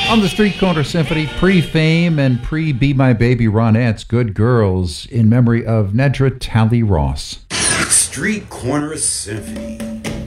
On the Street Corner Symphony, pre-Fame and pre-Be My Baby Ronettes, Good Girls, in memory of Nedra Talley Ross. Street Corner Symphony.